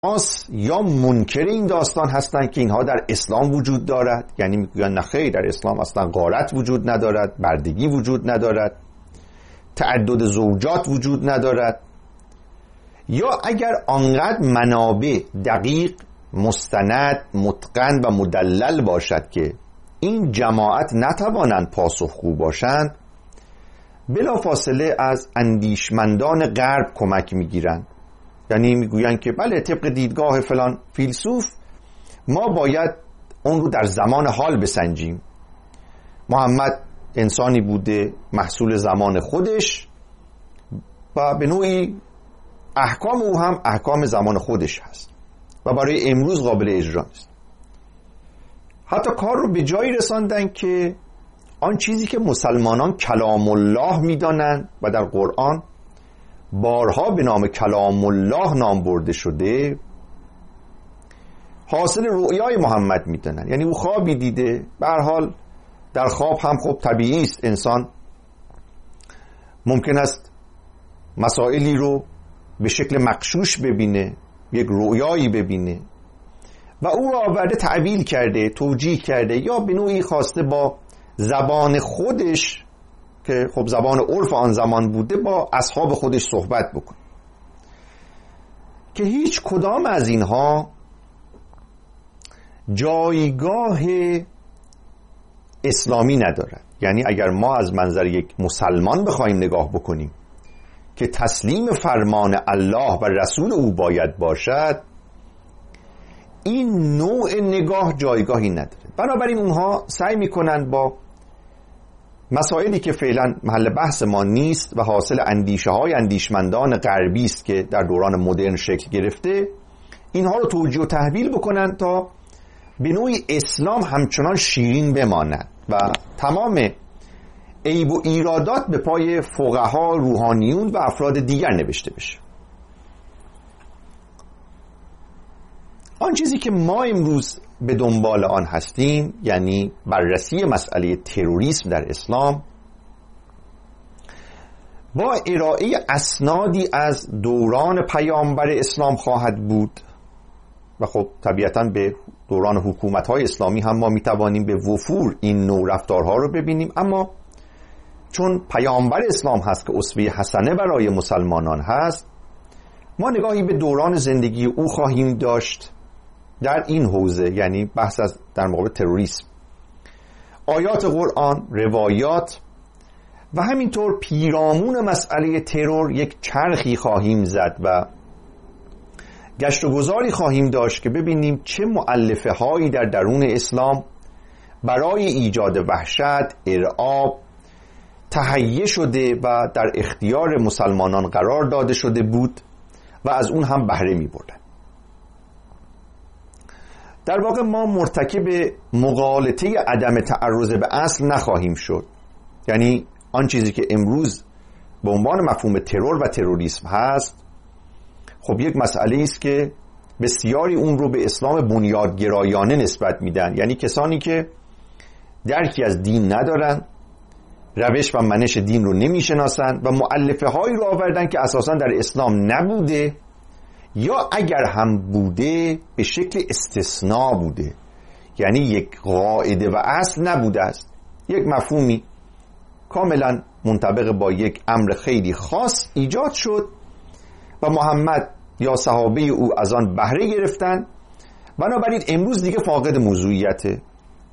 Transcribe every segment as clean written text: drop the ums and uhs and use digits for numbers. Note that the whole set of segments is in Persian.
یا منکر این داستان هستند که اینها در اسلام وجود دارد، یعنی میگویند نه خیر، در اسلام اصلا غارت وجود ندارد، بردگی وجود ندارد، تعدد زوجات وجود ندارد. یا اگر آنقدر منابع دقیق، مستند، متقن و مدلل باشد که این جماعت نتوانند پاسخگو باشند، بلافاصله از اندیشمندان غرب کمک میگیرند. یعنی میگویند که بله، طبق دیدگاه فلان فیلسوف ما باید اون رو در زمان حال بسنجیم. محمد انسانی بوده محصول زمان خودش و به نوعی احکام او هم احکام زمان خودش هست و برای امروز قابل اجرا نیست. حتی کار رو به جایی رساندن که آن چیزی که مسلمانان کلام الله میدانند و در قرآن بارها به نام کلام الله نام برده شده، حاصل رؤیای محمد میدانند. یعنی او خوابی دیده، به هر حال در خواب هم خب طبیعی است انسان ممکن است مسائلی رو به شکل مغشوش ببینه، یک رؤیایی ببینه و او را آورده تعبیل کرده، توجیه کرده یا به نوعی خواسته با زبان خودش که خب زبان عرف آن زمان بوده با اصحاب خودش صحبت بکنه، که هیچ کدام از اینها جایگاه اسلامی ندارد. یعنی اگر ما از منظر یک مسلمان بخوایم نگاه بکنیم که تسلیم فرمان الله و رسول او باید باشد، این نوع نگاه جایگاهی نداره. بنابراین اونها سعی میکنن با مسائلی که فعلا محل بحث ما نیست و حاصل اندیشه های اندیشمندان غربی است که در دوران مدرن شکل گرفته، اینها رو توجیه و تحویل بکنن تا به نوعی اسلام همچنان شیرین بماند و تمام عیب و ایرادات به پای فقها، روحانیون و افراد دیگر نوشته بشه. آن چیزی که ما امروز به دنبال آن هستیم، یعنی بررسی مسئله تروریسم در اسلام با ارائه اسنادی از دوران پیامبر اسلام خواهد بود و خب طبیعتاً به دوران حکومت‌های اسلامی هم ما می‌توانیم به وفور این نوع رفتارها رو ببینیم، اما چون پیامبر اسلام هست که اسوه حسنه برای مسلمانان هست، ما نگاهی به دوران زندگی او خواهیم داشت در این حوزه، یعنی بحث از در مقابل تروریسم، آیات قرآن، روایات و همینطور پیرامون مسئله ترور یک چرخی خواهیم زد و گشت و گذاری خواهیم داشت که ببینیم چه مؤلفه هایی در درون اسلام برای ایجاد وحشت، ارعاب تهیه شده و در اختیار مسلمانان قرار داده شده بود و از اون هم بهره می بردن. در واقع ما مرتکب مغالطه عدم تعرض به اصل نخواهیم شد. یعنی آن چیزی که امروز به عنوان مفهوم ترور و تروریسم هست، خب یک مسئله است که بسیاری اون رو به اسلام بنیادگرایانه نسبت میدن، یعنی کسانی که درکی از دین ندارن، روش و منش دین رو نمیشناسن و مؤلفه هایی رو آوردن که اساسا در اسلام نبوده یا اگر هم بوده به شکل استثناء بوده، یعنی یک قاعده و اصل نبوده است، یک مفهومی کاملا منطبق با یک امر خیلی خاص ایجاد شد و محمد یا صحابه او از آن بهره گرفتن، بنابراین امروز دیگه فاقد موضوعیته.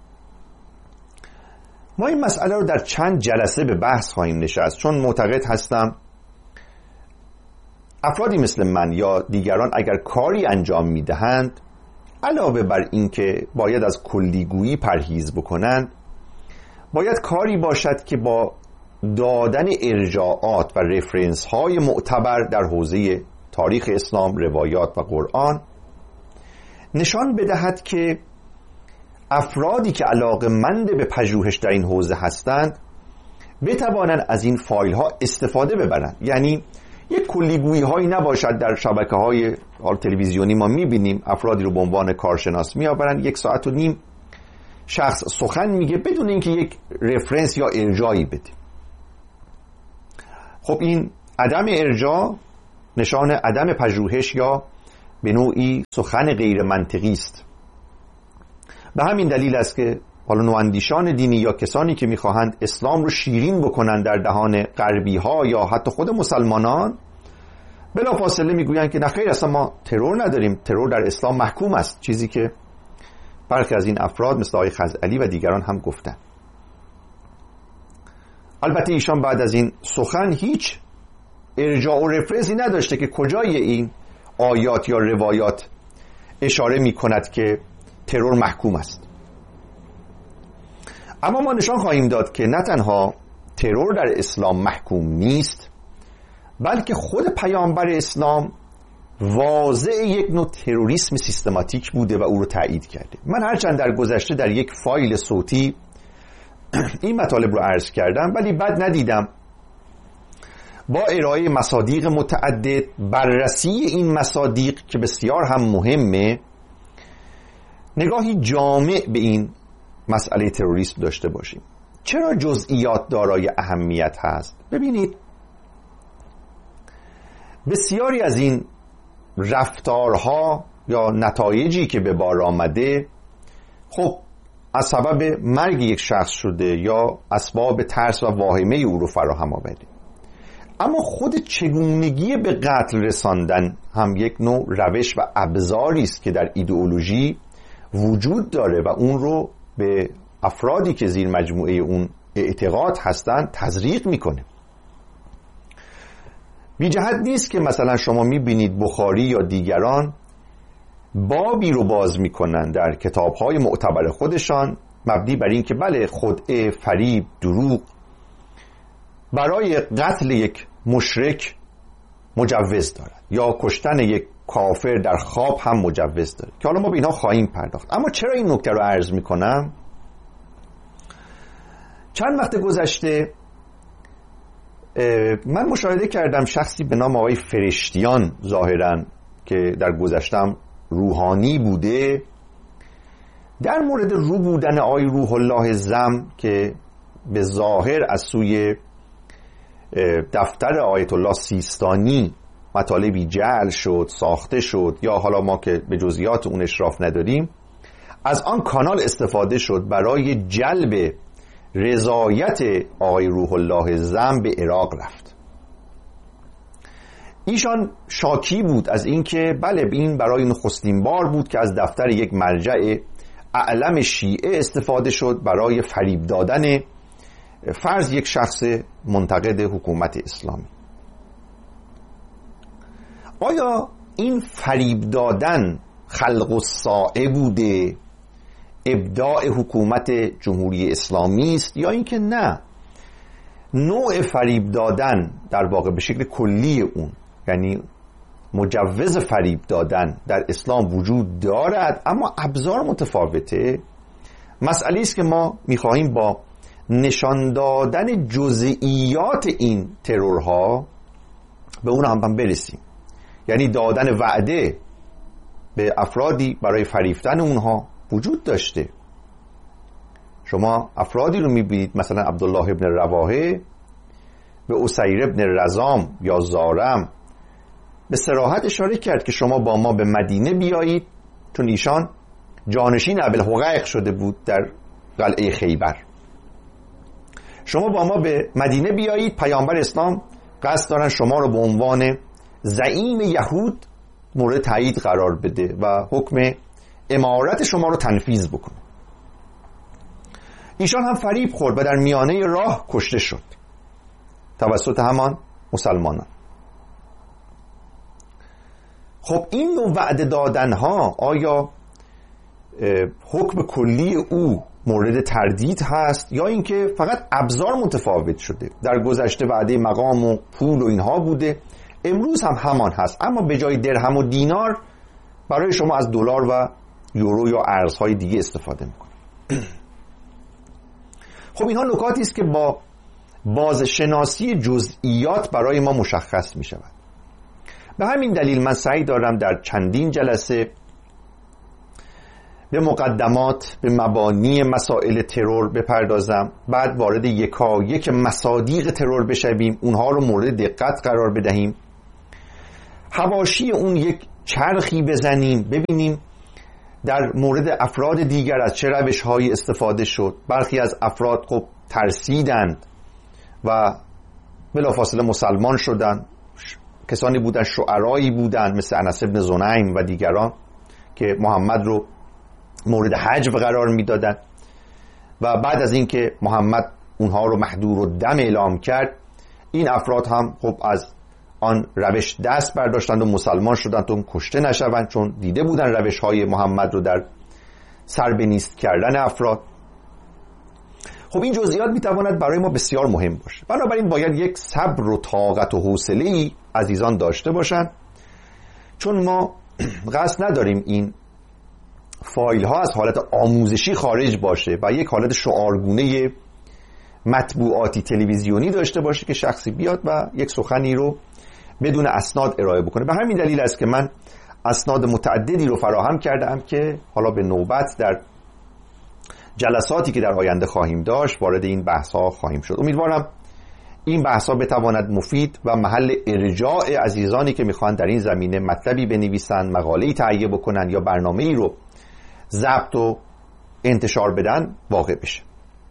ما این مسئله رو در چند جلسه به بحث خواهیم نشست، چون معتقد هستم افرادی مثل من یا دیگران اگر کاری انجام میدهند، علاوه بر این که باید از کلیگویی پرهیز بکنند، باید کاری باشد که با دادن ارجاعات و رفرنس های معتبر در حوزه تاریخ اسلام، روایات و قرآن نشان بدهد که افرادی که علاقه‌مند به پژوهش در این حوزه هستند بتوانند از این فایل ها استفاده ببرند. یعنی یک کلیگویی هایی نباشد. در شبکه های تلویزیونی ما میبینیم افرادی رو به عنوان کارشناس میآورند، 1.5 ساعت شخص سخن میگه بدون اینکه یک رفرنس یا ارجاعی بده. خب این عدم ارجاع نشان عدم پژوهش یا به نوعی سخن غیر منطقی است. به همین دلیل است که حالا نواندیشان دینی یا کسانی که میخواهند اسلام رو شیرین بکنند در دهان غربی ها یا حتی خود مسلمانان، بلافاصله میگویند که نه خیر، اصلا ما ترور نداریم، ترور در اسلام محکوم است، چیزی که برخی از این افراد مثل آقای خزعلی و دیگران هم گفتند. البته ایشان بعد از این سخن هیچ ارجاع و رفرنسی نداشته که کجای این آیات یا روایات اشاره می کند که ترور محکوم است. اما ما نشان خواهیم داد که نه تنها ترور در اسلام محکوم نیست، بلکه خود پیامبر اسلام واضع یک نوع تروریسم سیستماتیک بوده و او رو تایید کرده. من هرچند در گذشته در یک فایل صوتی این مطالب رو عرض کردم، ولی بد ندیدم با ارائه مصادیق متعدد، بررسی این مصادیق که بسیار هم مهمه، نگاهی جامع به این مسئله تروریسم داشته باشیم. چرا جزئیات دارای اهمیت هست؟ ببینید، بسیاری از این رفتارها یا نتایجی که به بار آمده خب از سبب مرگ یک شخص شده یا اسباب ترس و واهمه او رو فراهم آورده، اما خود چگونگی به قتل رساندن هم یک نوع روش و ابزاری است که در ایدئولوژی وجود داره و اون رو به افرادی که زیر مجموعه اون اعتقاد هستند تزریق میکنه. بی جهت نیست که مثلا شما میبینید بخاری یا دیگران بابی رو باز میکنن در کتابهای معتبر خودشان مبنی بر این که بله خدعه، فریب، دروغ برای قتل یک مشرک مجوز دارد یا کشتن یک کافر در خواب هم مجوز دارد، که حالا ما به اینها خواهیم پرداخت. اما چرا این نکته رو عرض میکنم؟ چند وقت گذشته من مشاهده کردم شخصی به نام آقای فرشتیان، ظاهراً که در گذشتم روحانی بوده، در مورد رو بودن آقای روح الله زم که به ظاهر از سوی دفتر آیت الله سیستانی مطالبی جعل شد، ساخته شد، یا حالا ما که به جزئیات اون اشراف نداریم، از آن کانال استفاده شد برای جلب رضایت آقای روح الله زم به عراق رفت. ایشان شاکی بود از اینکه بله این برای نخستین بار بود که از دفتر یک مرجع اعلم شیعه استفاده شد برای فریب دادن فرض یک شخص منتقد حکومت اسلامی. آیا این فریب دادن خلق الساعه بوده، ابداع حکومت جمهوری اسلامی است، یا اینکه نه، نوع فریب دادن در واقع به شکل کلی اون، یعنی مجوز فریب دادن در اسلام وجود دارد اما ابزار متفاوته؟ مسئله است که ما می‌خواهیم با نشان دادن جزئیات این ترورها به اون هم برسیم. یعنی دادن وعده به افرادی برای فریفتن اونها وجود داشته. شما افرادی رو میبینید مثلا عبدالله ابن رواحه به اسیر ابن رزام یا زارم به صراحت اشاره کرد که شما با ما به مدینه بیایید، چون ایشان جانشین ابوالحقیق شده بود در قلعه خیبر. شما با ما به مدینه بیایید، پیامبر اسلام قصد دارن شما رو به عنوان زعیم یهود مورد تایید قرار بده و حکم امارت شما رو تنفیذ بکنه. ایشان هم فریب خورد و در میانه راه کشته شد توسط همان مسلمانان. خب این نوع وعده دادن ها آیا حکم کلی او مورد تردید هست یا اینکه فقط ابزار متفاوت شده؟ در گذشته وعده مقام و پول و اینها بوده، امروز هم همان هست، اما به جای درهم و دینار برای شما از دلار و یورو یا ارزهای دیگه استفاده میکنه. خب اینها نکاتی است که با بازشناسی جزئیات برای ما مشخص می شود. به همین دلیل من سعی دارم در چندین جلسه به مقدمات، به مبانی مسائل ترور بپردازم، بعد وارد یکایک مصادیق ترور بشویم، اونها رو مورد دقت قرار بدهیم، حواشی اون یک چرخی بزنیم ببینیم در مورد افراد دیگر از چه روش‌هایی استفاده شد. برخی از افراد خب ترسیدند و بلافاصله مسلمان شدند. کسانی بودند، شعرایی بودند مثل انس بن زنیم و دیگران که محمد رو مورد حجب قرار میدادند و بعد از اینکه محمد اونها رو محدور الدم اعلام کرد، این افراد هم خب از آن روش دست برداشتند و مسلمان شدند تا کشته نشوند، چون دیده بودند روش‌های محمد رو در سر به نیست کردن افراد. خب این جزئیات میتواند برای ما بسیار مهم باشه. بنابراین باید یک صبر و طاقت و حوصله‌ای عزیزان داشته باشند، چون ما قصد نداریم این فایل ها از حالت آموزشی خارج باشه و یک حالت شعارگونه مطبوعاتی تلویزیونی داشته باشه که شخصی بیاد و یک سخنی رو بدون اسناد ارائه بکنه. به همین دلیل است که من اسناد متعددی رو فراهم کردم که حالا به نوبت در جلساتی که در آینده خواهیم داشت وارد این بحث ها خواهیم شد. امیدوارم این بحث ها بتواند مفید و محل ارجاع عزیزانی که میخوان در این زمینه مطلبی بنویسن، مقاله‌ای تهیه بکنن یا برنامه‌ای رو ضبط و انتشار بدن واقع بشه.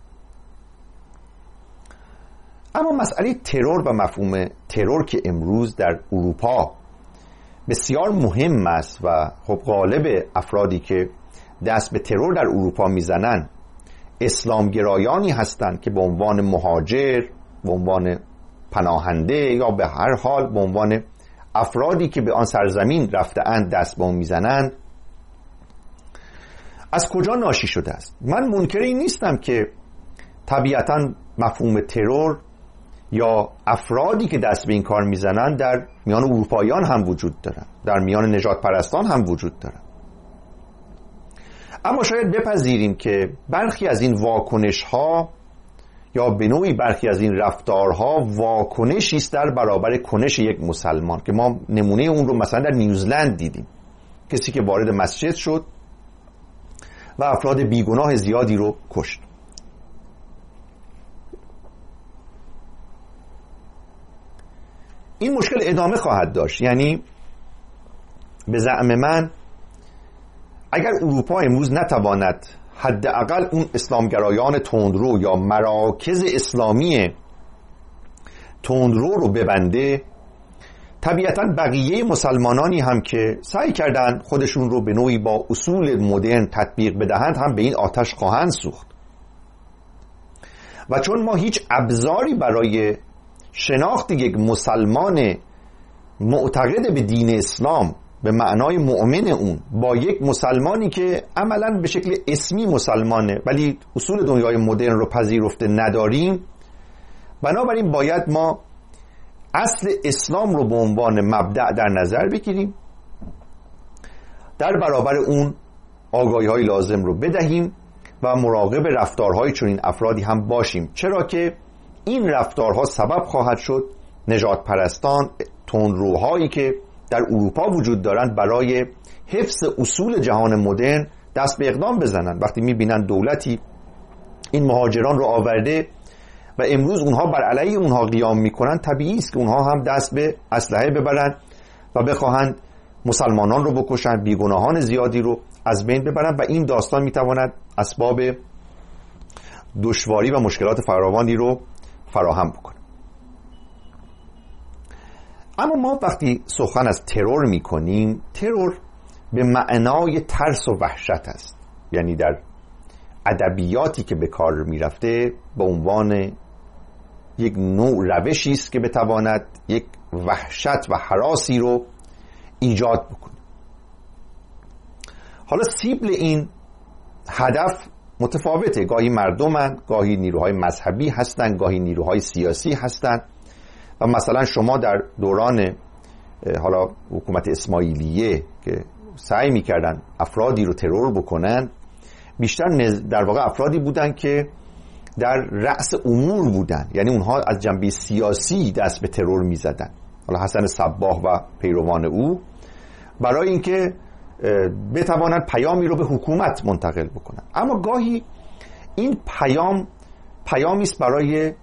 اما مسئله ترور و مفهوم ترور که امروز در اروپا بسیار مهم است و خب غالب افرادی که دست به ترور در اروپا میزنن اسلامگرایانی هستند که به عنوان مهاجر، به عنوان پناهنده یا به هر حال به عنوان افرادی که به آن سرزمین رفته‌اند دست به اون میزنند. از کجا ناشی شده است؟ من منکر این نیستم که طبیعتاً مفهوم ترور یا افرادی که دست به این کار میزنن در میان اروپاییان هم وجود دارن، در میان نجات پرستان هم وجود دارن. اما شاید بپذیریم که برخی از این واکنش ها یا به نوعی برخی از این رفتارها واکنشی است در برابر کنش یک مسلمان که ما نمونه اون رو مثلا در نیوزلند دیدیم. کسی که وارد مسجد شد و افراد بیگناه زیادی رو کشت. این مشکل ادامه خواهد داشت. یعنی به زعم من اگر اروپا امروز نتواند حداقل اون اسلامگرایان تندرو یا مراکز اسلامی تندرو رو ببنده، طبیعتاً بقیه مسلمانانی هم که سعی کردن خودشون رو به نوعی با اصول مدرن تطبیق بدهند هم به این آتش خواهند سوخت. و چون ما هیچ ابزاری برای شناخت یک مسلمان معتقد به دین اسلام به معنای مؤمن اون با یک مسلمانی که عملاً به شکل اسمی مسلمانه ولی اصول دنیای مدرن رو پذیرفته نداریم، بنابراین باید ما اصل اسلام رو به عنوان مبدأ در نظر بگیریم، در برابر اون آگاهی‌های لازم رو بدهیم و مراقب رفتارهای چنین افرادی هم باشیم، چرا که این رفتارها سبب خواهد شد نجات پرستان، تندروهایی که در اروپا وجود دارند برای حفظ اصول جهان مدرن دست به اقدام بزنند. وقتی می‌بینن دولتی این مهاجران رو آورده و امروز اونها بر علیه اونها قیام میکنن، طبیعی است که اونها هم دست به اسلحه ببرن و بخواهند مسلمانان رو بکشن، بیگناهان زیادی رو از بین ببرن و این داستان میتواند اسباب دشواری و مشکلات فراوانی رو فراهم بکنه. اما ما وقتی سخن از ترور میکنیم، ترور به معنای ترس و وحشت است. یعنی در ادبیاتی که به کار میرفته به عنوان یک نوع روشی است که بتواند یک وحشت و هراسی رو ایجاد بکنه. حالا سیبل این هدف متفاوته، گاهی مردمن، گاهی نیروهای مذهبی هستن، گاهی نیروهای سیاسی هستن و مثلا شما در دوران حالا حکومت اسماعیلیه که سعی میکردن افرادی رو ترور بکنن، بیشتر در واقع افرادی بودن که در رأس امور بودن، یعنی اونها از جنبه سیاسی دست به ترور میزدن. حالا حسن صباح و پیروان او برای اینکه بتوانند پیامی رو به حکومت منتقل بکنن. اما گاهی این پیامی است برای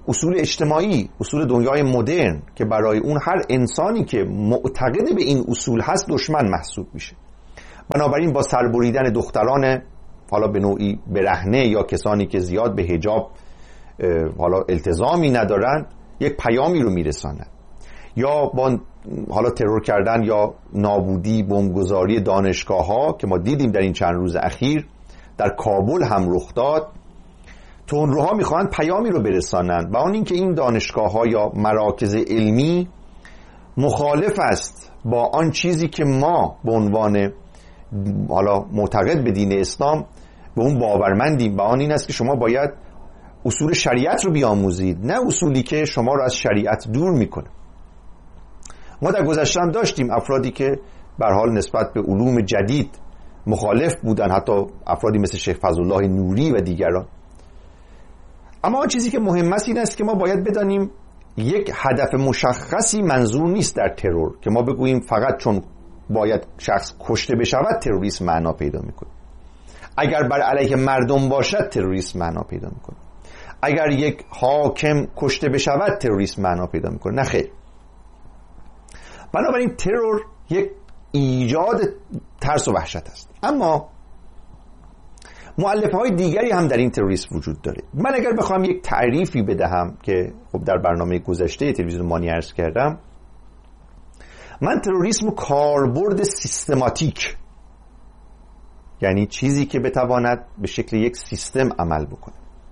اصول اجتماعی، اصول دنیای مدرن که برای اون هر انسانی که معتقد به این اصول هست دشمن محسوب میشه. بنابراین با سربریدن دختران حالا به نوعی برهنه یا کسانی که زیاد به حجاب حالا التزامی ندارن یک پیامی رو میرسانن، یا با حالا ترور کردن یا نابودی بمبگذاری دانشگاه‌ها که ما دیدیم در این چند روز اخیر در کابل هم رخ داد، تندروها میخوان پیامی رو برسانن و اون اینکه این دانشگاه‌ها یا مراکز علمی مخالف است با آن چیزی که ما به عنوان حالا معتقد به دین اسلام به اون باورمندیم، و آن این است که شما باید اصول شریعت رو بیاموزید، نه اصولی که شما رو از شریعت دور میکنه. ما در گذشته هم داشتیم افرادی که به هر حال نسبت به علوم جدید مخالف بودن، حتی افرادی مثل شیخ فضلالله نوری و دیگران. اما آن چیزی که مهم است این است که ما باید بدانیم یک هدف مشخصی منظور نیست در ترور که ما بگوییم فقط چون باید شخص کشته بشود تروریسم معنا پیدا میکنه. اگر بر علیه مردم باشد تروریسم معنا پیدا میکنه. اگر یک حاکم کشته بشود تروریسم معنا پیدا میکنه. نه خیر. بنابراین ترور یک ایجاد ترس و وحشت است. اما مؤلفه‌های دیگری هم در این تروریسم وجود داره. من اگر بخوام یک تعریفی بدهم که خب در برنامه گذشته تلویزیون مانی عرض کردم، من تروریسم کاربرد سیستماتیک، یعنی چیزی که بتواند به شکل یک سیستم عمل بکنه،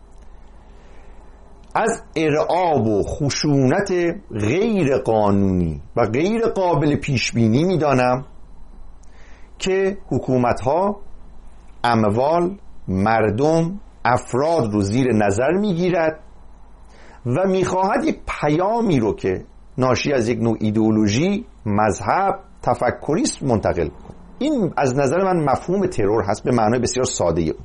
از ارعاب و خشونت غیر قانونی و غیر قابل پیش بینی میدانم که حکومت‌ها اموال مردم افراد رو زیر نظر میگیرد و میخواهد یک پیامی رو که ناشی از یک نوع ایدئولوژی، مذهب، تفکریست منتقل بکنه. این از نظر من مفهوم ترور هست به معنای بسیار ساده اون.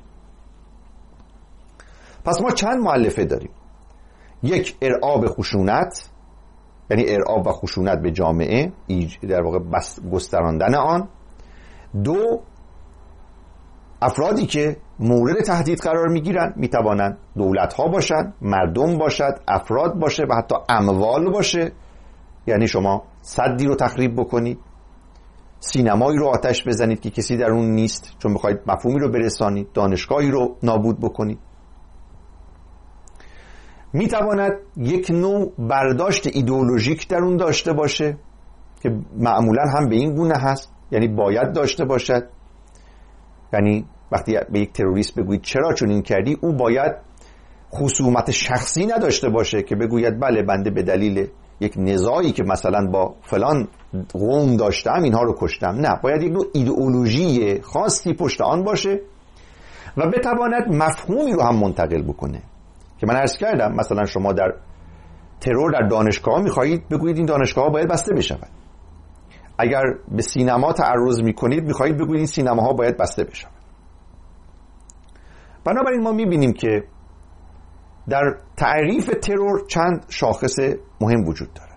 پس ما چند مؤلفه داریم. یک، ارعاب خشونت، یعنی ارعاب و خشونت به جامعه، در واقع گستراندن آن. دو، افرادی که مورد تهدید قرار میگیرن میتوانند دولت‌ها باشند، مردم باشد، افراد باشه و حتی اموال باشه، یعنی شما سدی رو تخریب بکنید، سینمایی رو آتش بزنید که کسی در اون نیست چون میخواید مفهومی رو برسانید، دانشگاهی رو نابود بکنید. میتواند یک نوع برداشت ایدئولوژیک در اون داشته باشه که معمولا هم به این گونه هست، یعنی باید داشته باشد. یعنی وقتی به یک تروریست بگویید چرا چنین کردی، او باید خصومت شخصی نداشته باشه که بگوید بله بنده به دلیل یک نزاعی که مثلا با فلان قوم داشتم اینها رو کشتم. نه، باید یک نوع ایدئولوژی خاصی پشت آن باشه و بتواند مفهومی رو هم منتقل بکنه که من عرض کردم مثلا شما در ترور در دانشگاه میخواهید بگویید این دانشگاه باید بسته بشود. اگر به سینما تعرض میکنید میخواهید بگویید این سینماها باید بسته بشود. بنابراین ما میبینیم که در تعریف ترور چند شاخص مهم وجود داره.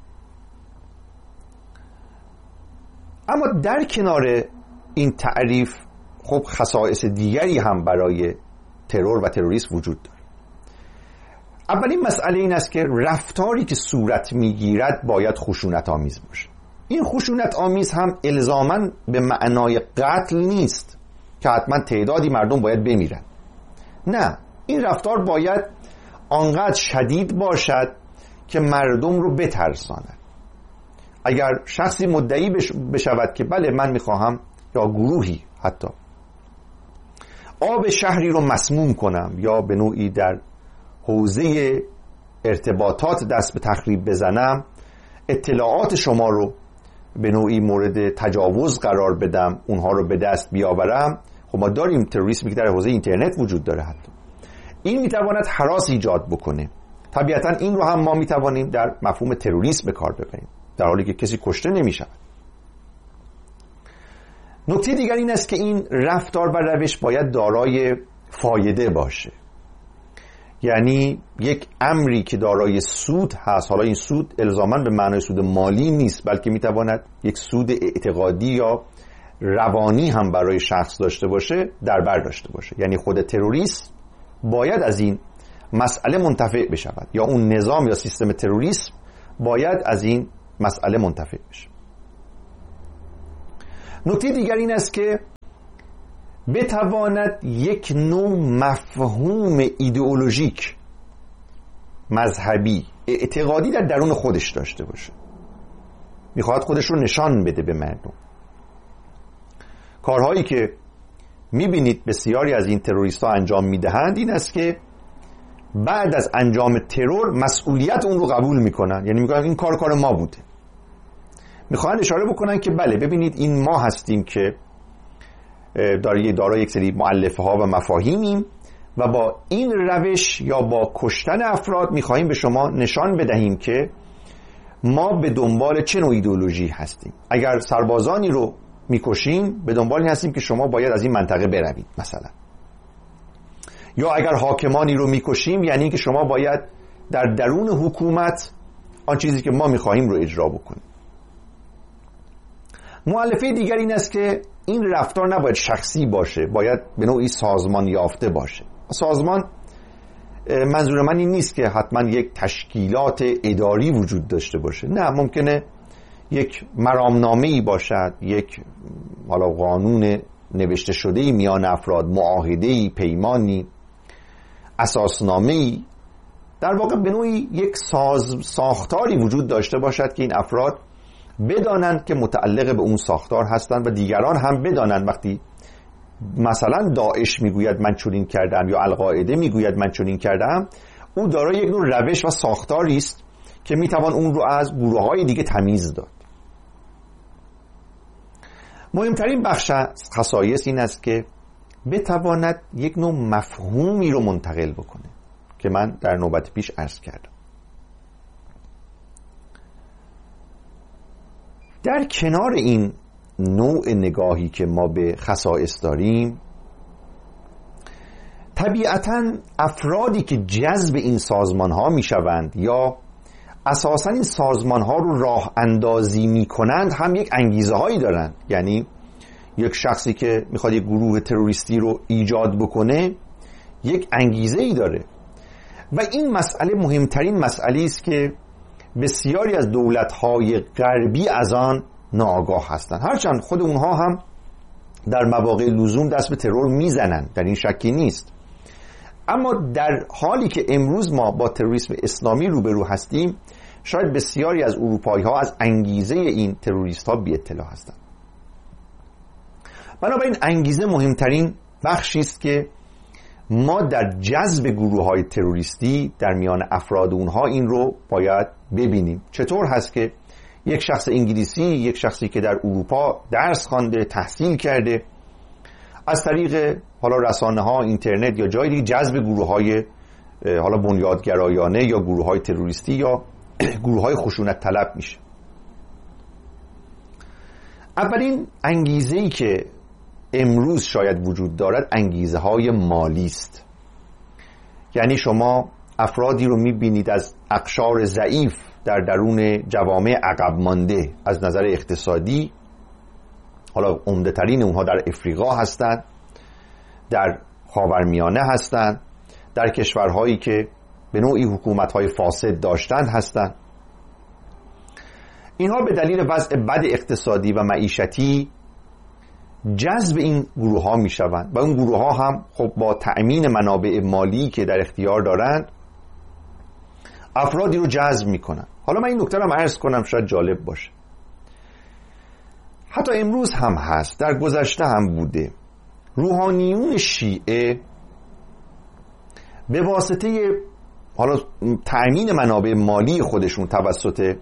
اما در کنار این تعریف خب خصائص دیگری هم برای ترور و تروریسم وجود داره. اولین مسئله این است که رفتاری که صورت میگیرد باید خشونت آمیز باشه. این خشونت آمیز هم الزاماً به معنای قتل نیست که حتما تعدادی مردم باید بمیرن. نه، این رفتار باید آنقدر شدید باشد که مردم رو بترساند. اگر شخصی مدعی بشود که بله من میخواهم، یا گروهی حتی آب شهری رو مسموم کنم یا به نوعی در حوزه ارتباطات دست به تخریب بزنم، اطلاعات شما رو به نوعی مورد تجاوز قرار بدم، اونها رو به دست بیاورم، خب ما داریم تروریسمی که در حوزه اینترنت وجود داره. حتی این میتواند هراس ایجاد بکنه. طبیعتا این رو هم ما میتوانیم در مفهوم تروریسم به کار ببریم در حالی که کسی کشته نمیشود. نکته دیگر این است که این رفتار و روش باید دارای فایده باشه، یعنی یک امری که دارای سود هست. حالا این سود الزاماً به معنای سود مالی نیست، بلکه میتواند یک سود اعتقادی یا روانی هم برای شخص داشته باشه، در بر داشته باشه. یعنی خود تروریست باید از این مسئله منتفع بشود، یا اون نظام یا سیستم تروریسم باید از این مسئله منتفع بشه. نکته دیگر این است که بتواند یک نوع مفهوم ایدئولوژیک، مذهبی، اعتقادی در درون خودش داشته باشه. میخواد خودش رو نشان بده به مردم. کارهایی که میبینید بسیاری از این تروریست ها انجام میدهند این است که بعد از انجام ترور مسئولیت اون رو قبول میکنن، یعنی میگن این کار ما بوده. میخوان اشاره بکنن که بله ببینید این ما هستیم که دارای یک سری مؤلفه ها و مفاهیمیم و با این روش یا با کشتن افراد میخواهیم به شما نشان بدهیم که ما به دنبال چه نوع ایدئولوژی هستیم. اگر سربازانی رو میکشیم به دنبال این هستیم که شما باید از این منطقه بروید مثلا، یا اگر حاکمانی رو میکشیم یعنی که شما باید در درون حکومت آن چیزی که ما میخواهیم رو اجرا بکنیم. مؤلفه دیگر این است که این رفتار نباید شخصی باشه، باید به نوعی سازمان یافته باشه. سازمان منظور من این نیست که حتما یک تشکیلات اداری وجود داشته باشه، نه، ممکنه یک مرامنامه‌ای باشد، یک حالا قانون نوشته شده‌ای میان افراد، معاهده‌ای، پیمانی، اساسنامه‌ای، در واقع به نوعی یک ساختاری وجود داشته باشد که این افراد بدانند که متعلق به اون ساختار هستند و دیگران هم بدانند وقتی مثلا داعش میگوید من چنین کردم یا القاعده میگوید من چنین کردم، او دارای یک نوع روش و ساختاری است که میتوان اون رو از گروه‌های دیگه تمیز داد. مهمترین بخش خصایص این است که بتواند یک نوع مفهومی رو منتقل بکنه که من در نوبت پیش عرض کردم. در کنار این نوع نگاهی که ما به خصائص داریم، طبیعتاً افرادی که جذب این سازمان ها می شوند یا اساساً این سازمان ها رو راه اندازی می کنند هم یک انگیزه هایی دارند. یعنی یک شخصی که میخواد یک گروه تروریستی رو ایجاد بکنه یک انگیزه ای داره و این مسئله مهمترین مسئله است که بسیاری از دولت‌های غربی از آن ناآگاه هستند، هرچند خود اونها هم در مواقع لزوم دست به ترور میزنند، در این شکی نیست. اما در حالی که امروز ما با تروریسم اسلامی روبرو هستیم، شاید بسیاری از اروپایی‌ها از انگیزه این تروریست‌ها بی اطلاع هستند. بنابراین انگیزه مهمترین بخشی است که ما در جذب گروه‌های تروریستی در میان افراد اونها این رو باید ببینیم. چطور هست که یک شخص انگلیسی، یک شخصی که در اروپا درس خوانده، تحصیل کرده، از طریق حالا رسانه‌ها، اینترنت یا جای دیگه جذب گروه‌های حالا بنیادگرایانه یا گروه‌های تروریستی یا گروه‌های خشونت طلب میشه. اولین انگیزه‌ای که امروز شاید وجود دارد انگیزه‌های مالی است. یعنی شما افرادی رو می‌بینید از اقشار ضعیف در درون جوامع عقب مانده از نظر اقتصادی، حالا عمده‌ترین اونها در افریقا هستند، در خاورمیانه هستند، در کشورهایی که به نوعی حکومت‌های فاسد داشتند هستند. اینها به دلیل وضع بد اقتصادی و معیشتی جذب این گروه ها می شوند و اون گروه ها هم خب با تأمین منابع مالی که در اختیار دارند افرادی رو جذب می کنند. حالا من این نکته رو عرض کنم شاید جالب باشه. حتی امروز هم هست، در گذشته هم بوده، روحانیون شیعه به واسطه حالا تأمین منابع مالی خودشون توسط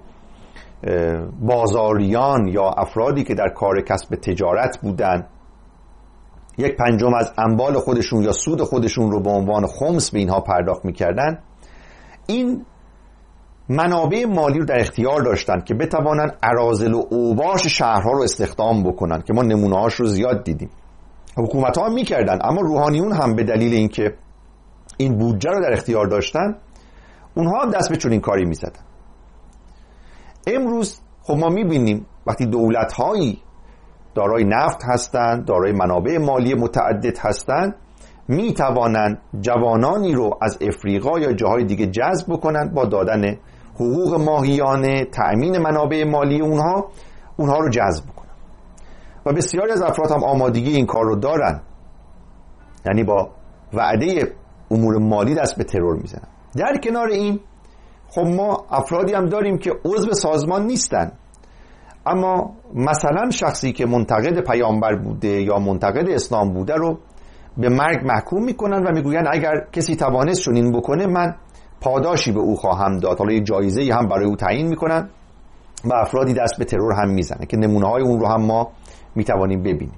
بازاریان یا افرادی که در کار کسب تجارت بودن، 1/5 از اموال خودشون یا سود خودشون رو به عنوان خمس به اینها پرداخت میکردن. این منابع مالی رو در اختیار داشتن که بتوانن اراذل و اوباش شهرها رو استخدام بکنن که ما نمونه‌هاش رو زیاد دیدیم. حکومت‌ها هم میکردن، اما روحانیون هم به دلیل اینکه این بودجه رو در اختیار داشتن اونها هم دست به چنین کاری میزدن. امروز خب ما میبینیم وقتی دولت‌هایی دارای نفت هستند، دارای منابع مالی متعدد هستند، می توانند جوانانی رو از افریقا یا جاهای دیگه جذب بکنند با دادن حقوق ماهیانه، تأمین منابع مالی اونها رو جذب بکنن و بسیاری از افراد هم آمادگی این کار رو دارن، یعنی با وعده امور مالی دست به ترور میزنن. در کنار این خب ما افرادی هم داریم که عضو سازمان نیستن، اما مثلا شخصی که منتقد پیامبر بوده یا منتقد اسلام بوده رو به مرگ محکوم میکنن و میگوین اگر کسی توانست چنین بکنه من پاداشی به او خواهم داد، حالا یک جایزه‌ای هم برای او تعیین میکنن و افرادی دست به ترور هم میزنن که نمونه‌های اون رو هم ما میتوانیم ببینیم.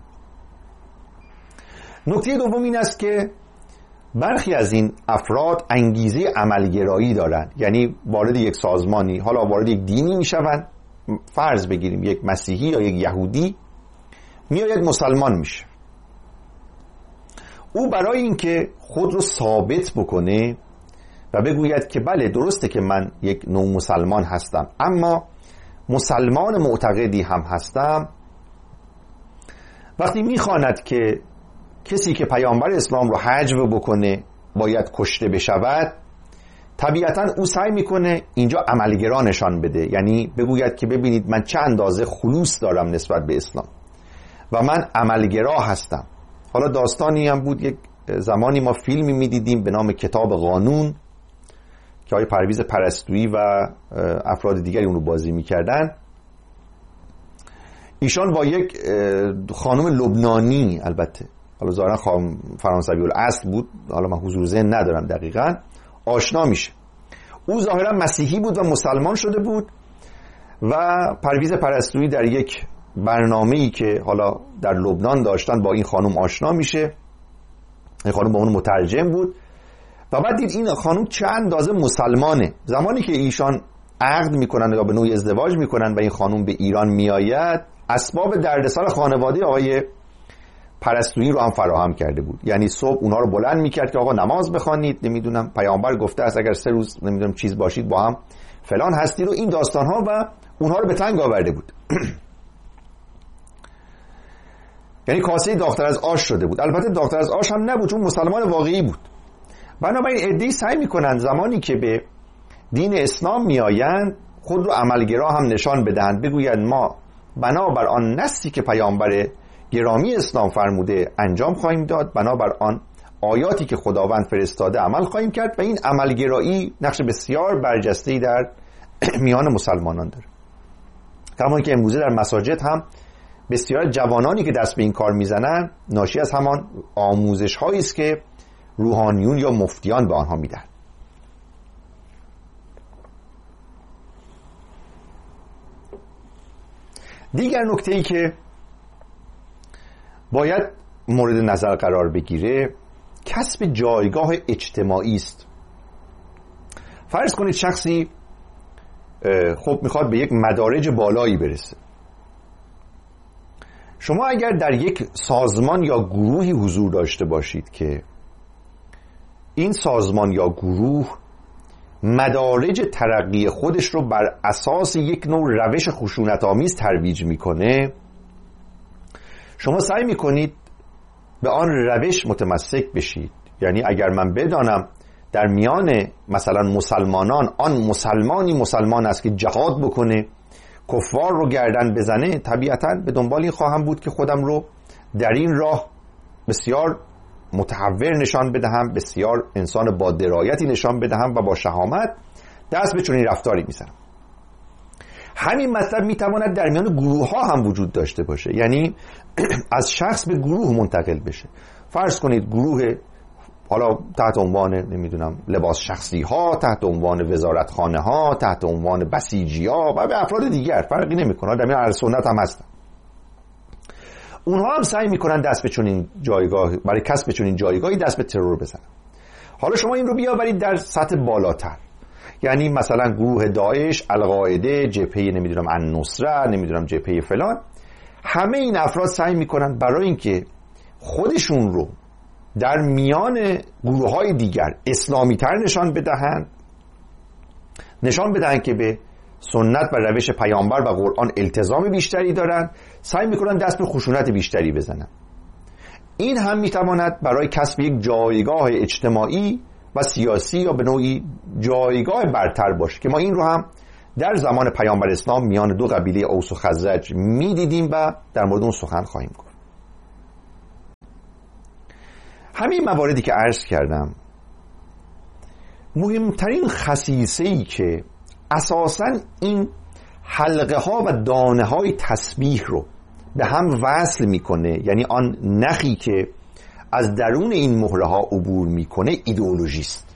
نکته دوم این است که برخی از این افراد انگیزه عملگرایی دارن، یعنی وارد یک سازمانی، حالا وارد یک دینی میشوند، فرض بگیریم یک مسیحی یا یک یهودی میآید مسلمان میشه. او برای اینکه خود رو ثابت بکنه و بگوید که بله درسته که من یک نوع مسلمان هستم اما مسلمان معتقدی هم هستم، وقتی میخواند که کسی که پیامبر اسلام رو حجو بکنه باید کشته بشود، طبیعتاً او سعی میکنه اینجا عملگرا نشان بده، یعنی بگوید که ببینید من چه اندازه خلوص دارم نسبت به اسلام و من عملگرا هستم. حالا داستانی هم بود، یک زمانی ما فیلمی میدیدیم به نام کتاب قانون که آقای پرویز پرستویی و افراد دیگری اون رو بازی میکردن. ایشان با یک خانم لبنانی، البته حالا ظاهرا فرانسوی الاصل بود، حالا من حضور ذهن ندارم دقیقاً، آشنا میشه. او ظاهرا مسیحی بود و مسلمان شده بود و پرویز پرستویی در یک برنامه‌ای که حالا در لبنان داشتن با این خانم آشنا میشه. این خانم با اون مترجم بود و بعد دید این خانم چه اندازه مسلمانه. زمانی که ایشان عقد میکنن یا به نوعی ازدواج میکنن و این خانم به ایران میآید، اسباب دردسر خانواده آقای پرستویی رو هم فراهم کرده بود. یعنی صبح اونها رو بلند میکرد که آقا نماز بخوانید، نمیدونم پیامبر گفته است اگر 3 روز نمیدونم چیز باشید با هم فلان هستید و این داستان ها، و اونها رو به تنگ آورده بود. یعنی کاسه داغ‌تر از آش شده بود. البته داغ‌تر از آش هم نبود چون مسلمان واقعی بود. بنابراین عده‌ای سعی میکنند زمانی که به دین اسلام میآیند خود رو عملگرا هم نشان بدهند، بگویند ما بنابر آن نصی که پیامبر گرامی اسلام فرموده انجام خواهیم داد، بنابر آن آیاتی که خداوند فرستاده عمل خواهیم کرد. و این عملگرایی نقش بسیار برجسته‌ای در میان مسلمانان داره. کما که امروزه در مساجد هم بسیار جوانانی که دست به این کار میزنن ناشی از همان آموزش هایی است که روحانیون یا مفتیان به آنها میدن. دیگر نکته‌ای که باید مورد نظر قرار بگیره کسب جایگاه اجتماعی است. فرض کنید شخصی خب میخواد به یک مدارج بالایی برسه. شما اگر در یک سازمان یا گروهی حضور داشته باشید که این سازمان یا گروه مدارج ترقی خودش رو بر اساس یک نوع روش خشونت‌آمیز ترویج میکنه، شما سعی میکنید به آن روش متمسک بشید. یعنی اگر من بدانم در میان مثلا مسلمانان آن مسلمان است که جهاد بکنه، کفار رو گردن بزنه، طبیعتاً به دنبال این خواهم بود که خودم رو در این راه بسیار متحور نشان بدهم، بسیار انسان با درایتی نشان بدهم و با شهامت دست به چنین رفتاری میزنم. همین مطلب میتواند در میان گروه ها هم وجود داشته باشه، یعنی از شخص به گروه منتقل بشه. فرض کنید گروه حالا تحت عنوان نمیدونم لباس شخصی ها، تحت عنوان وزارتخانه ها، تحت عنوان بسیجی ها و به افراد دیگر فرقی نمیکنه، در میان اهل سنت هم هستن. اونها هم سعی میکنن دست به چنین جایگاه، برای کسب چنین جایگاهی دست به ترور بزنن. حالا شما این رو بیاورید در سطح بالاتر، یعنی مثلا گروه داعش، القاعده، جبهه نمیدونم النصره، نمیدونم جبهه فلان، همه این افراد سعی میکنن برای اینکه خودشون رو در میان گروه‌های دیگر اسلامی تر نشان بدهند که به سنت و روش پیامبر و قرآن التزام بیشتری دارن، سعی میکنن دست به خشونت بیشتری بزنن. این هم میتواند برای کسب یک جایگاه اجتماعی و سیاسی یا به نوعی جایگاه برتر باشه که ما این رو هم در زمان پیامبر اسلام میان دو قبیله اوس و خزرج میدیدیم و در مورد اون سخن خواهیم گفت. همین مواردی که عرض کردم مهمترین خصیصه‌ای که اساساً این حلقه ها و دانه های تسبیح رو به هم وصل میکنه، یعنی آن نخی که از درون این مهره ها عبور میکنه، ایدئولوژی است.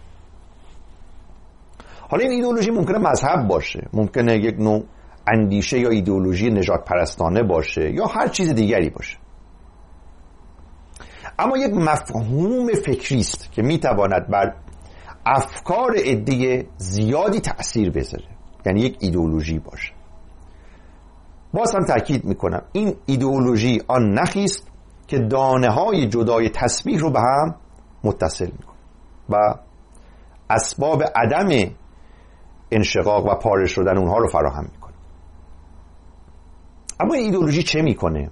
حالا این ایدئولوژی ممکنه مذهب باشه، ممکنه یک نوع اندیشه یا ایدئولوژی نجات پرستانه باشه یا هر چیز دیگری باشه، اما یک مفهوم فکری است که میتواند بر افکار عده زیادی تأثیر بذاره، یعنی یک ایدئولوژی باشه. باز هم تأکید میکنم این ایدئولوژی آن نخی است که دانه های جدای تسبیح رو به هم متصل میکنه و اسباب عدم انشقاق و پاره شدن اونها رو فراهم میکنه. اما این ایدئولوژی چه میکنه؟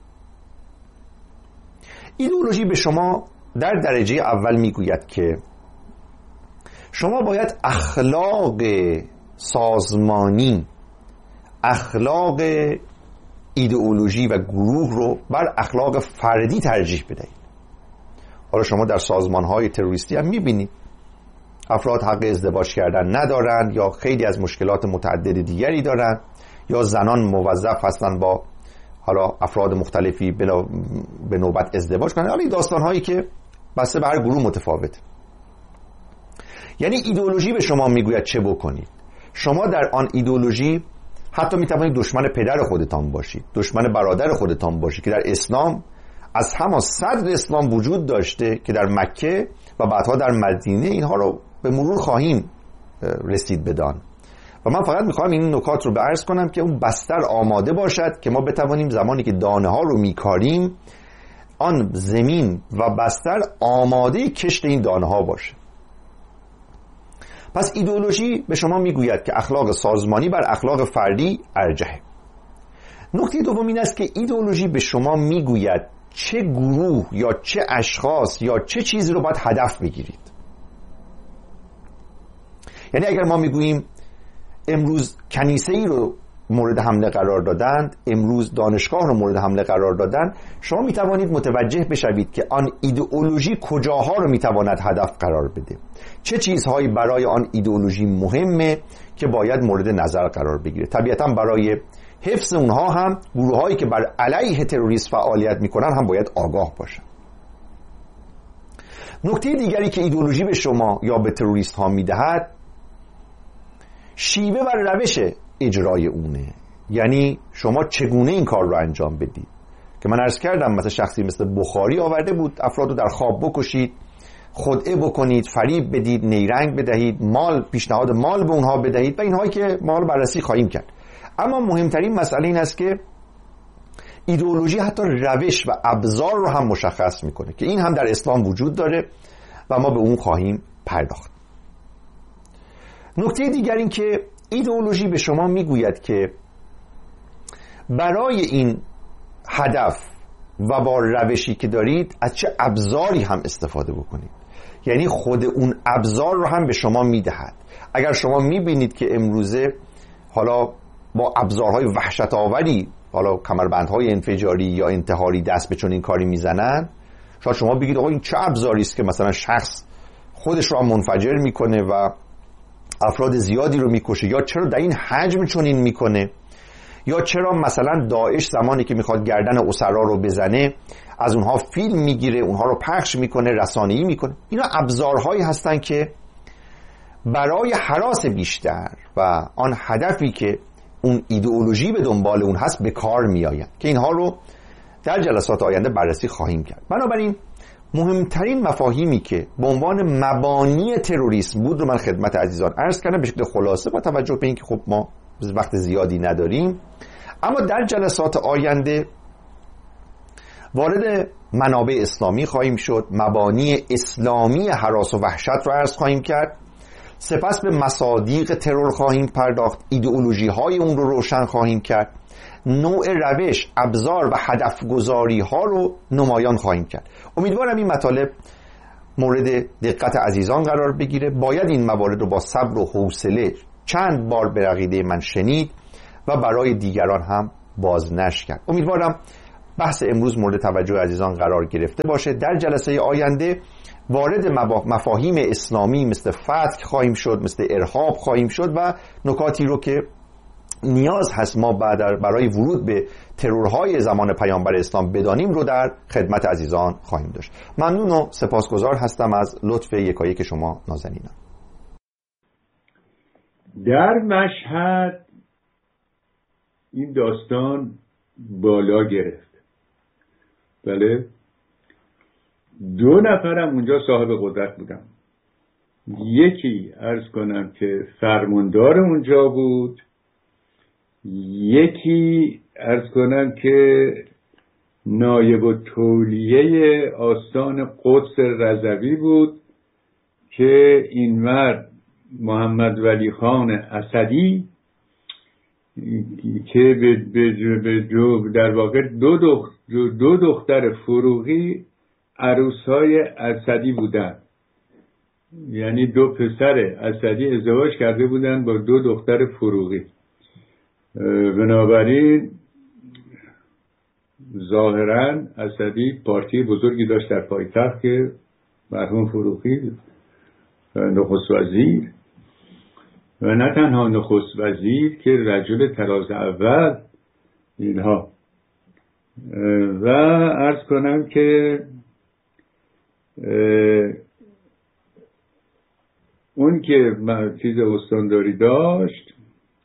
ایدئولوژی به شما در درجه اول میگوید که شما باید اخلاق سازمانی، اخلاق ایدئولوژی و گروه رو بر اخلاق فردی ترجیح بدهید. حالا شما در سازمان‌های تروریستی هم می‌بینید افراد حق ازدواج کردن ندارن یا خیلی از مشکلات متعدد دیگری دارن، یا زنان موظف هستن با حالا افراد مختلفی به نوبت ازدواج کنن. حالا این داستان‌هایی که بسته به هر گروه متفاوته. یعنی ایدئولوژی به شما میگوید چه بکنید. شما در آن ایدئولوژی حتی میتوانید دشمن پدر خودتان باشید، دشمن برادر خودتان باشید که در اسلام از همان صدر اسلام وجود داشته که در مکه و بعدها در مدینه اینها رو به مرور خواهیم رسید بدان. و من فقط میخوام این نکات رو به عرض کنم که اون بستر آماده باشد که ما بتوانیم زمانی که دانه ها رو میکاریم آن زمین و بستر آماده کشت این دانه ها باشه. پس ایدئولوژی به شما میگوید که اخلاق سازمانی بر اخلاق فردی ارجحه. نکته دوم این است که ایدئولوژی به شما میگوید چه گروه یا چه اشخاص یا چه چیزی رو باید هدف بگیرید. یعنی اگر ما میگوییم امروز کنیسه ای رو مورد حمله قرار دادند، امروز دانشگاه رو مورد حمله قرار دادند، شما میتوانید متوجه بشوید که آن ایدئولوژی کجاها رو میتواند هدف قرار بده، چه چیزهایی برای آن ایدئولوژی مهمه که باید مورد نظر قرار بگیره. طبیعتا برای حفظ اونها هم گروه‌هایی که بر علیه تروریسم فعالیت میکنن هم باید آگاه باشن. نکته دیگری که ایدئولوژی به شما یا به تروریست ها میدهد شیوه و روش اجرای اونه، یعنی شما چگونه این کار رو انجام بدید. که من عرض کردم مثلا شخصی مثل بخاری آورده بود افراد رو در خواب بکشید، خدعه بکنید، فریب بدید، نیرنگ بدهید، پیشنهاد مال به اونها بدهید و اینهایی که ما رو بررسی خواهیم کرد. اما مهمترین مسئله این است که ایدئولوژی حتی روش و ابزار رو هم مشخص میکنه که این هم در اسلام وجود داره و ما به اون خواهیم پرداخت. نکته دیگر این که ایدئولوژی به شما میگوید که برای این هدف و با روشی که دارید از چه ابزاری هم استفاده بکنید. یعنی خود اون ابزار رو هم به شما میدهد. اگر شما میبینید که امروزه حالا با ابزارهای وحشت آوری، حالا کمربندهای انفجاری یا انتحاری دست به چنین کاری میزنن، شاید شما بگید آقا این چه ابزاری است که مثلا شخص خودش رو منفجر میکنه و افراد زیادی رو میکشه، یا چرا در این حجم چنین میکنه، یا چرا مثلا داعش زمانی که میخواد گردن اسرا رو بزنه از اونها فیلم میگیره، اونها رو پخش میکنه، رسانه‌ای میکنه. اینا ابزارهایی هستن که برای هراس بیشتر و آن هدفی که اون ایدئولوژی به دنبال اون هست به کار میآید که اینها رو در جلسات آینده بررسی خواهیم کرد. بنابراین مهمترین مفاهیمی که به عنوان مبانی تروریسم بود رو من خدمت عزیزان عرض کردم به شکل خلاصه، با توجه به اینکه خب ما وقت زیادی نداریم. اما در جلسات آینده وارد منابع اسلامی خواهیم شد، مبانی اسلامی هراس و وحشت رو عرض خواهیم کرد، سپس به مصادیق ترور خواهیم پرداخت، ایدئولوژی های اون رو روشن خواهیم کرد، نوع روش، ابزار و هدف گذاری ها رو نمایان خواهیم کرد. امیدوارم این مطالب مورد دقت عزیزان قرار بگیره. باید این موارد رو با صبر و حوصله چند بار به عقیده من شنید و برای دیگران هم بازنشر کرد. امیدوارم بحث امروز مورد توجه عزیزان قرار گرفته باشه. در جلسه آینده وارد مفاهیم اسلامی مثل فتح خواهیم شد، مثل ارهاب خواهیم شد و نکاتی رو که نیاز هست ما برای ورود به ترورهای زمان پیامبر اسلام بدانیم رو در خدمت عزیزان خواهیم داشت. ممنون و سپاسگزار هستم از لطف یکایک شما نازنینان. در مشهد این داستان بالا گرفت. بله، 2 نفرم اونجا صاحب قدرت بودن. یکی عرض کنم که فرماندار اونجا بود، یکی عرض کنم که نایب التولیه آستان قدس رضوی بود که این مرد محمد ولی خان اسدی که در واقع دو دختر فروغی عروسهای اسدی بودن، یعنی 2 پسر اسدی ازدواج کرده بودن با 2 دختر فروغی. بنابراین ظاهرا اسدی پارتی بزرگی داشت در پایتخت که مرحوم فروغی نخست وزیر و نه تنها نخست وزیر که رجل تراز اول اینها. و عرض کنم که اون که چیز استانداری داشت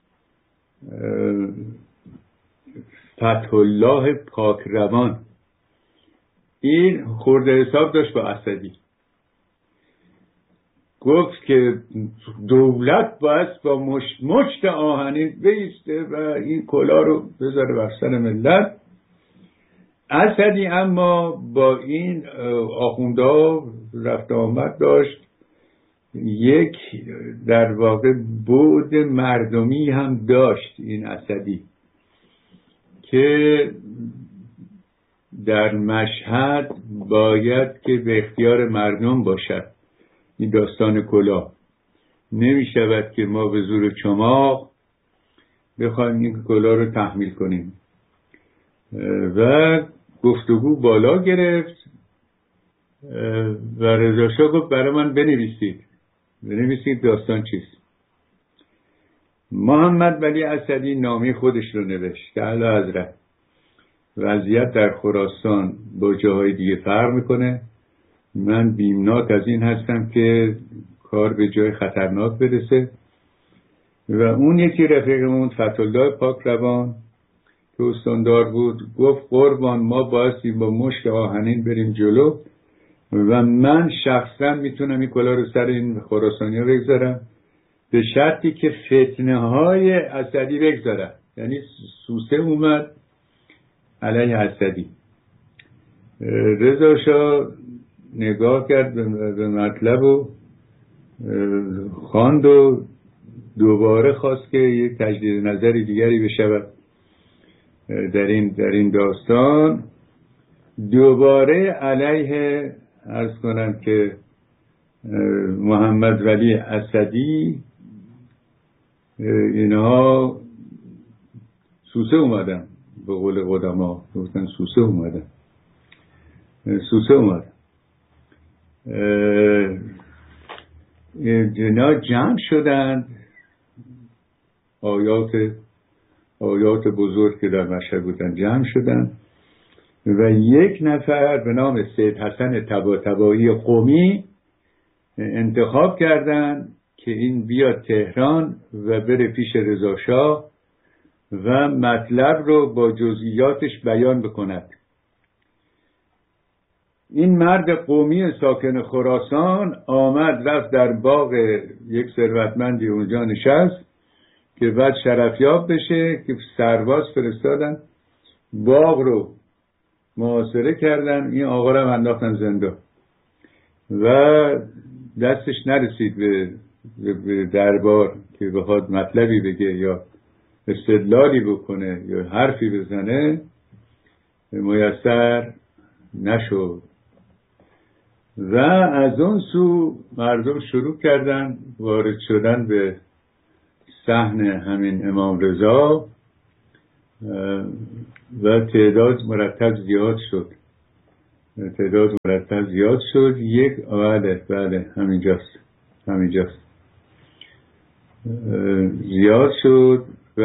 فتح الله پاکروان، این خورده حساب داشت با اسدی. گفت که دولت باید با مشت آهنین بیسته و این کلا رو بذاره بر سر ملت. اسدی اما با این آخونده رفت آمد داشت، یک در واقع بعد مردمی هم داشت این اسدی که در مشهد باید که به اختیار مردم باشد. این داستان کلاه نمی شود که ما به زور چماق بخوایم این کلاه رو تحمیل کنیم. و گفتگو بالا گرفت و رضا شاه گفت برای من بنویسید داستان چیست. محمد ولی اسدی نامه خودش رو نوشت که اعلی حضرت وضعیت در خراسان با جاهای دیگه فرق میکنه، من بیمناک از این هستم که کار به جای خطرناک برسه. و اون یکی رفیقمون فتح‌الله پاکروان که استاندار بود گفت قربان ما بایستی با مشت آهنین بریم جلو و من شخصا میتونم این کلا رو سر این خراسانی ها بگذارم به شرطی که فتنه های اسدی بگذارم. یعنی سوسه اومد علیه اسدی. رضا شاه نگاه کرد به مطلب و خواند و دوباره خواست که یک تجدید نظری دیگری بشود در این داستان. دوباره علیه عرض کنم که محمد ولی اسدی اینها سوسه اومدن، به قول قدما گفتن سوسه اومدن. اینا جمع شدند، آیات بزرگ که در مشهد بودن جمع شدند و یک نفر به نام سید حسن طباطبایی قمی انتخاب کردند که این بیاد تهران و بره پیش رضا شاه و مطلب رو با جزئیاتش بیان بکند. این مرد قومی ساکن خراسان آمد رفت در باغ یک ثروتمندی اونجا نشست که بعد شرفیاب بشه که سرباز فرستادن، باغ رو محاصره کردن، این آقا رو انداختن زندان و دستش نرسید به دربار که بخواد مطلبی بگه یا استدلالی بکنه یا حرفی بزنه میسر نشد. و از اون سو مردم شروع کردن وارد شدن به صحن همین امام رضا و تعداد مرتب زیاد شد. بله همینجاست زیاد شد و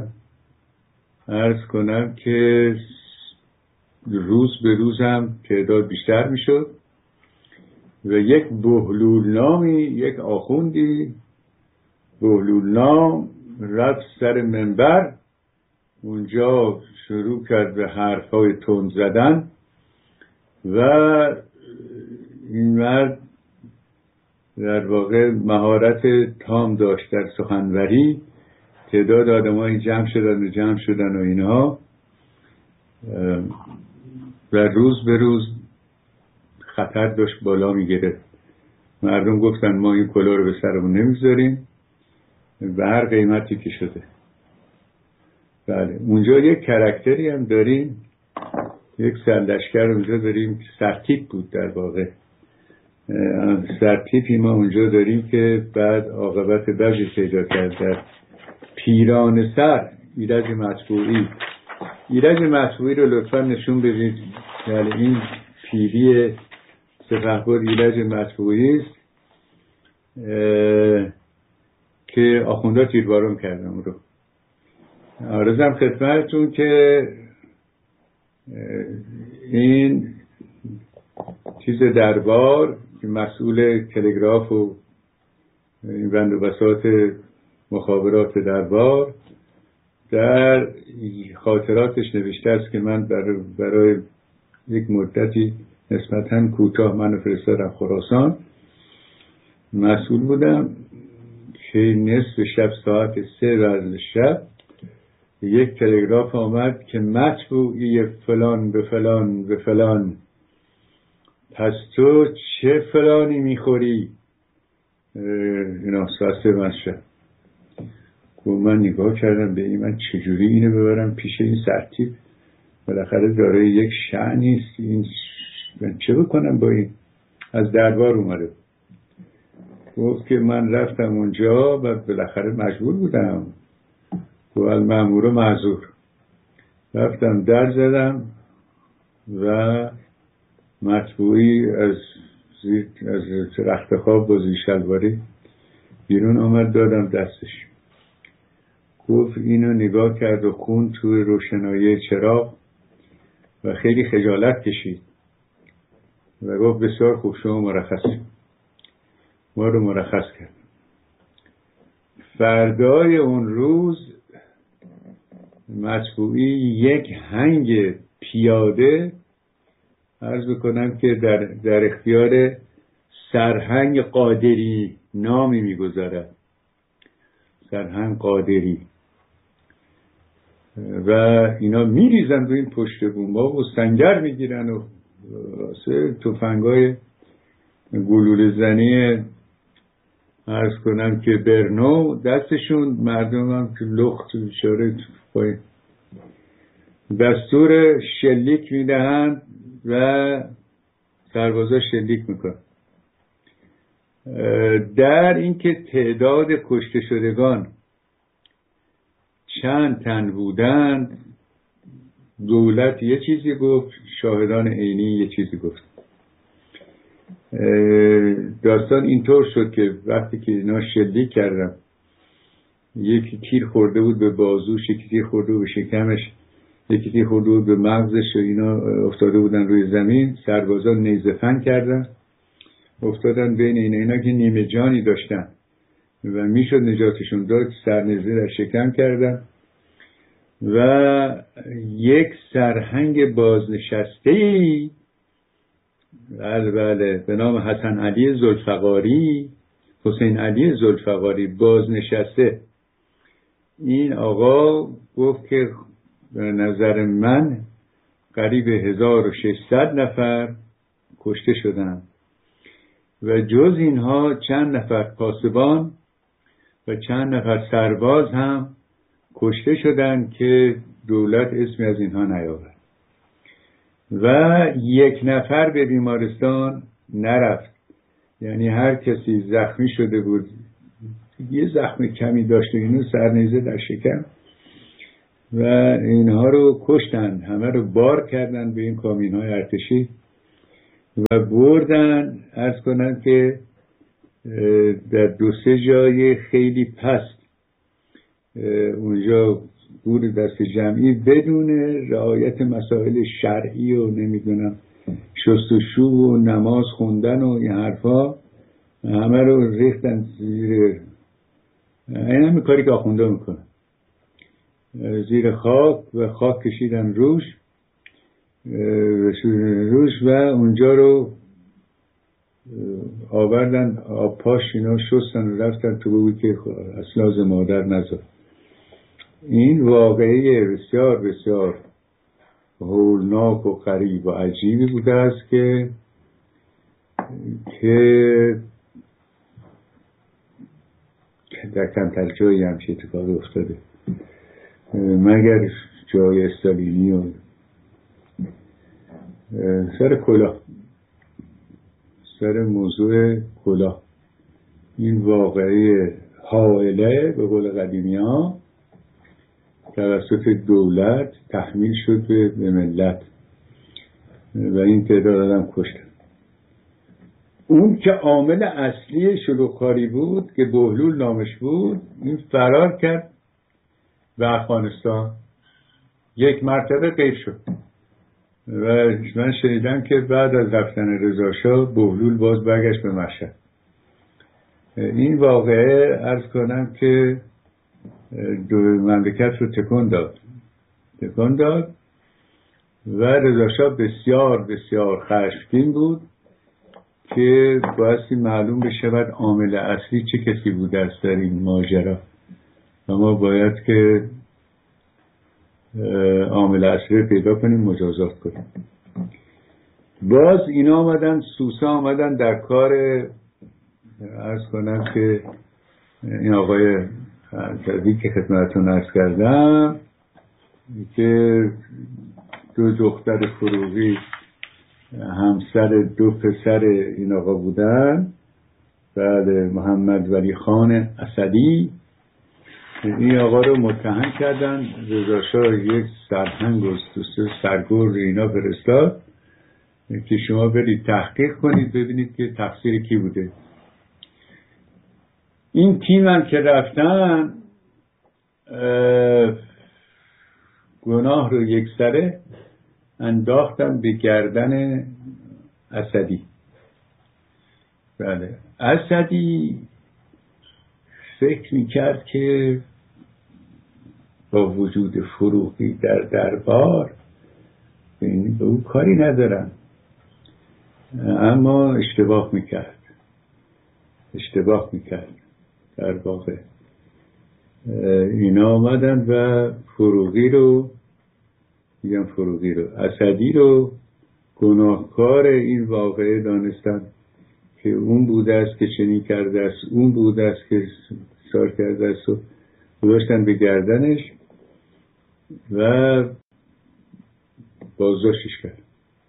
عرض کنم که روز به روز هم تعداد بیشتر می شد و یک بهلول نامی، یک آخوندی بهلول نام رفت سر منبر، اونجا شروع کرد به حرفای تند زدن و این مرد در واقع مهارت تام داشت در سخنوری. تعداد آدمایی جمع شدن و اینها و روز به روز خطر داشت بالا می گرفت. مردم گفتن ما این کلاه رو به سرمون نمیذاریم به هر قیمتی که شده. بله اونجا یک کاراکتری هم داریم، یک سرلشکر اونجا داریم که سرتیپ بود. در واقع سرتیپی ما اونجا داریم که بعد عاقبت بدی پیدا کرد. در پیران سر ایرج مطبوعی رو لطفا نشون بدید. یعنی این پیری سپهبد ایرج مطبوعی است که آخوندا تیرباران کردم اون رو. عرضم خدمتتون که این چیز دربار که مسئول تلگراف و این بند و بساط مخابرات دربار در خاطراتش نوشته است که من برای یک مدتی نسبتاً کوتاه منو فرستادن خراسان، مسئول بودم که نصف شب ساعت 3 بعد شب یک تلگراف آمد که مطبوعی فلان به فلان به فلان، پس تو چه فلانی میخوری؟ اینا ساعت 3 بعد شب. من نگاه کردم به این، من چجوری اینو ببرم پیش این سرتیپ؟ بالاخره داره یک شأنی است، این من چه بکنم با این؟ از دربار اومده. گفت که من رفتم اونجا و بالاخره مجبور بودم، گفت المأمور معذور. رفتم در زدم و مطبوعی از رخت خواب با زیر شلواری بیرون آمد، دادم دستش. گفت اینو نگاه کرد و خون توی روشنایی چراغ و خیلی خجالت کشید و گفت بسیار خوب، شما مرخص. ما رو مرخص کرد. فردای اون روز مطبوعی یک هنگ پیاده عرض بکنم که در اختیار سرهنگ قادری نامی میگذارد. سرهنگ قادری و اینا میریزن روی این پشت بوم‌ها و سنگر میگیرن و تفنگای گلوله زنی عرض کنم که برنو دستشون، مردم هم که لخت بیچاره پای دستور شلیک میدهند و سربازا شلیک میکنن. در اینکه تعداد کشته شدگان چند تن بودند دولت یه چیزی گفت، شاهدان عینی یه چیزی گفت. داستان اینطور شد که وقتی که اینا شلیک کردن، یکی تیر خورده بود به بازوش، یکی تیر خورده بود به شکمش، یکی تیر خورده بود به مغزش و اینا افتاده بودن روی زمین. سربازان نیزه فن کردن، افتادن بین اینا که نیمه جانی داشتن و میشد نجاتشون داد، سرنیزه در شکم کردن و یک سرهنگ بازنشسته‌ای بله به نام حسین علی ذوالفقاری بازنشسته. این آقا گفت که به نظر من قریب 1600 نفر کشته شدند و جز اینها چند نفر پاسبان و چند نفر سرباز هم کشته شدن که دولت اسمی از اینها نیاورد و یک نفر به بیمارستان نرفت. یعنی هر کسی زخمی شده بود، یه زخم کمی داشته، اینو سرنیزه در شکم، و اینها رو کشتن، همه رو بار کردن به این کامیون‌های ارتشی و بردن. عرض کنن که در 2-3 جای خیلی پست اونجا گور دست جمعی بدون رعایت مسائل شرعی و نمیدونم شستشو و نماز خوندن و این حرفا، همه رو ریختن زیر این همین کاری که آخونده میکنن، زیر خاک، و خاک کشیدن روش و اونجا رو آوردن آب پاش اینا شستن و رفتن تو بوی که اصلا از مادر نزد. این واقعی بسیار بسیار هولناک و غریب و عجیبی بوده است که در کمتر جایی همچه اتفاقی افتاده مگر جای استالینی و سر موضوع کلاه. این واقعی حائله به قول قدیمی ها توسط دولت تحمیل شد به ملت و این تعداد آدم کشتن. اون که عامل اصلی شلوغکاری بود که بهلول نامش بود، این فرار کرد به افغانستان، یک مرتبه غیب شد و من شنیدم که بعد از رفتن رضا شاه بهلول باز برگشت به مشهد. این واقعه عرض کنم که دو مملکت رو تکان داد و رضا شاه بسیار بسیار خشمگین بود که بایستی معلوم بشود عامل اصلی چه کسی بوده است در این ماجرا و ما باید که عامل اصلی پیدا کنیم، مجازات کنیم. باز اینا آمدن سوسه آمدن در کار، عرض کنم که این آقای جدی که خدمتتون عرض کردم که 2 دختر فروغی همسر 2 پسر این آقا بودن، بعد محمد ولی خان اسدی، این آقا رو متهم کردن. رضا شاه یک سرهنگ و سرگرد اینا فرستاد که شما برید تحقیق کنید ببینید که تقصیر کی بوده. این تیم هم که رفتن گناه رو یک سره انداختن به گردن اسدی. بله، اسدی فکر میکرد که با وجود فروغی در دربار به او کاری ندارن، اما اشتباه میکرد در واقع. اینا آمدن و فروغی رو اسدی رو گناهکار این واقعه دانستن که اون بوده است که چنین کرده است، اون بوده است که سار کرده است، و گذاشتن به گردنش و بازداشتش کرد.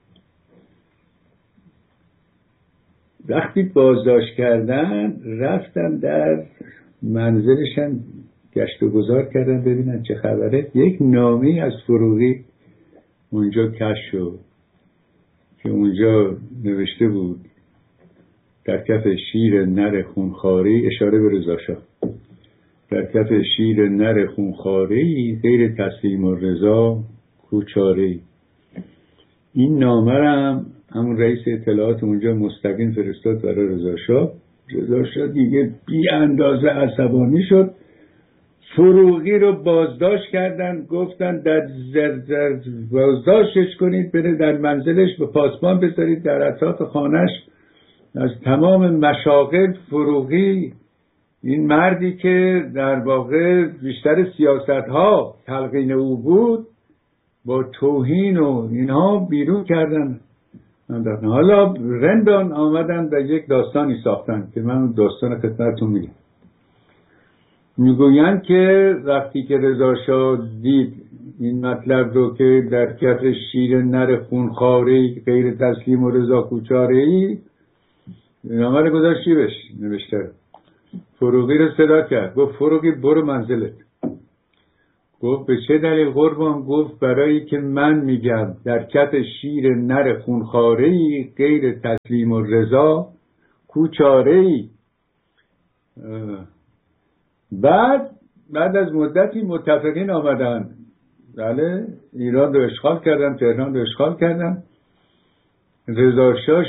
وقتی بازداشت کردن رفتن در منزلشن گشت و گذار کردن ببینن چه خبره. یک نامه از فروغی اونجا کشف شد که اونجا نوشته بود در کف شیر نر خونخواری، اشاره به رضا شاه، در کف شیر نر خونخواری غیر تسلیم و رضا کوچاری. این نامه هم همون رئیس اطلاعات اونجا مستقیم فرستاد برای رضا شاه. رضا شاه دیگه بی اندازه عصبانی شد، فروغی رو بازداشت کردن، گفتن در بازداشتش کنید، برید در منزلش به پاسبان بذارید در اطراف خانهش از تمام مشاغل. فروغی این مردی که در واقع بیشتر سیاست‌ها تلقین او بود با توهین و اینها بیرون کردن. حالا رندان آمدن و یک داستانی ساختن که من داستان خدمتتون میگم. میگویند که وقتی که رضا شاه دید این مطلب رو که در کف شیر نر خونخواره‌ای غیر تسلیم و رضا کوچاره‌ای، نامه رو گذاشت جیبش، نوشته. فروغی رو صدا کرد، گفت فروغی برو منزلت. گفت به چه دلیل قربان؟ گفت برای که من میگم در کف شیر نر خونخواره‌ای غیر تسلیم و رضا کوچاره‌ای. بعد از مدتی متفقین آمدن، بله، ایران رو اشغال کردن، تهران رو اشغال کردن. رضا شاه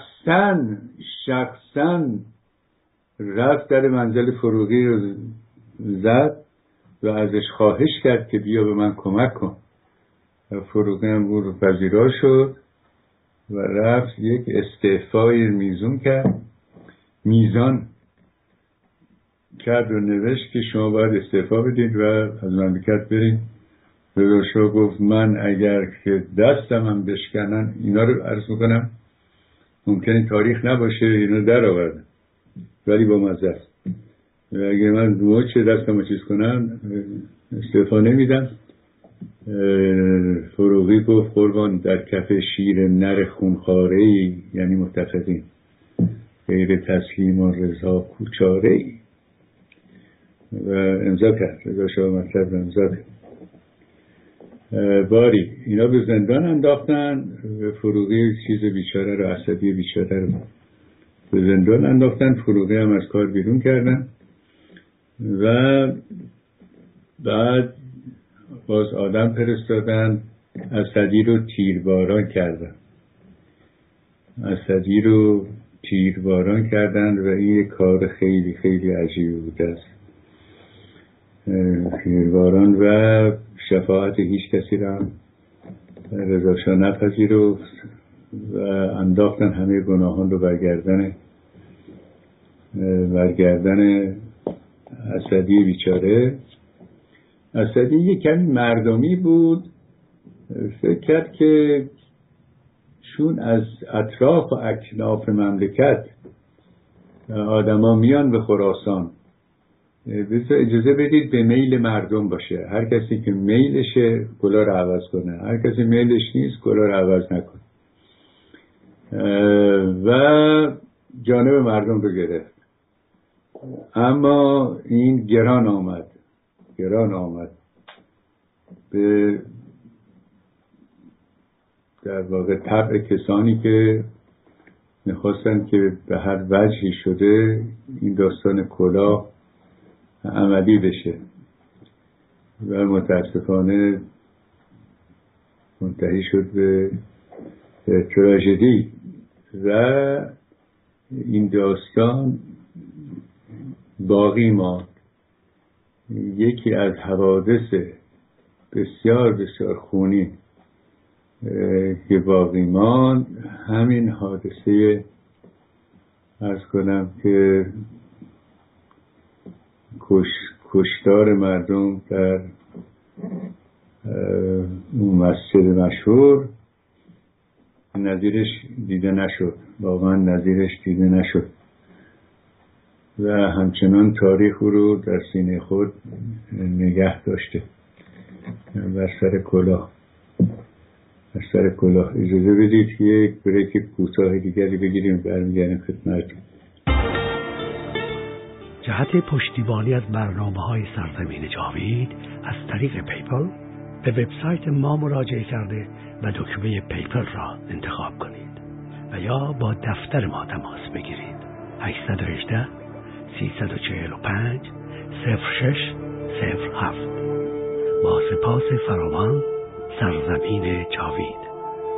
شخصاً رفت در منزل فروغی رو زد و ازش خواهش کرد که بیا به من کمک کن. فروغی هم بود و پذیرا شد و رفت یک استعفای میزان کرد و نوشت که شما باید استعفا بدید و از مملکت برید. رضا شاه گفت من اگر که دستم هم بشکنن، اینا رو عرض میکنم ممکنه تاریخ نباشه، اینا در آوردن ولی با مزه است، اگر من چه دستم رو چیز کنم استعفا نمیدم. فروغی گفت قربان در کف شیر نر خونخواره‌ای، یعنی متفقین، غیر تسلیم و رضا کوچاره‌ای، و امضا کرد. رضا شاه مطلب امضا کرد. باری اینا به زندان انداختن. فروغی چیز بیچاره رو، اسدی بیچاره رو به زندان انداختن. فروغی هم از کار بیرون کردن و بعد باز آدم فرستادن، اسدی رو تیرباران کردن و این یک کار خیلی خیلی عجیبی بوده است. تیرباران و شفاعت هیچ کسی را رضا شاه نپذیرفت و انداختن همه گناهان رو برگردن اسدی بیچاره. اسدی یک کمی مردمی بود، فکر کرد که چون از اطراف و اکناف مملکت آدما میان به خراسان، اجازه بدید به میل مردم باشه، هر کسی که میلشه کلا رو عوض کنه، هر کسی میلش نیست کلا رو عوض نکنه، و جانب مردم رو گرفت. اما این گران آمد به در واقع طبع کسانی که میخواستن که به هر وجهی شده این داستان کلاه عملی بشه و متاسفانه منتهی شد به تراژدی و این داستان باقی ماند. یکی از حوادث بسیار بسیار خونی که باقی ماند همین حادثه عرض کنم که کشتار مردم در اون مسجد مشهور نظیرش دیده نشد، واقعا نظیرش دیده نشد و همچنان تاریخ رو در سینه خود نگه داشته بر سر کلاه. اجازه بدید که یک بریک کوتاه دیگری بگیریم، برمیگردیم خدمتتون. جهت پشتیبانی از برنامه‌های سرزمین جاوید از طریق پیپل به وبسایت ما مراجعه کرده و دکمه پیپل را انتخاب کنید و یا با دفتر ما تماس بگیرید. 818 345 0607. با سپاس فراوان، سرزمین جاوید.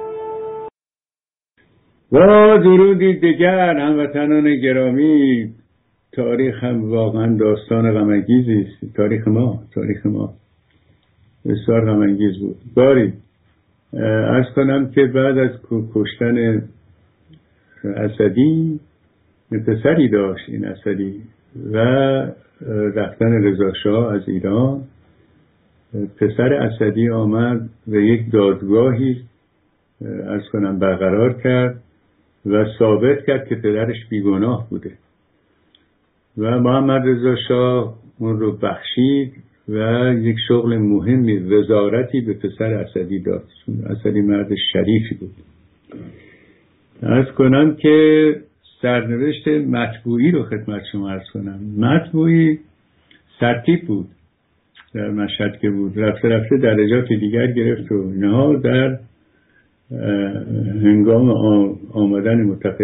و درودی دیگر هموطنان گرامی. تاریخ هم واقعا داستان غم‌انگیزی است. تاریخ ما بسیار غم‌انگیز بود. باری عرض کنم که بعد از کشتن اسدی، پسری داشت این اسدی، و رفتن رضا شاه از ایران، پسر اسدی آمد و یک دادگاهی عرض کنم برقرار کرد و ثابت کرد که پدرش بیگناه بوده و محمد رضا شاه اون رو بخشید و یک شغل مهمی، وزارتی به پسر اسدی داد. اسدی مرد شریفی بود. عرض کنم که سرنوشت مطبوعی رو خدمت شما عرض کنم. مطبوعی سرتیپ بود در مشهد که بود، رفته درجات دیگر گرفت و اینها در هنگام آمدن متفق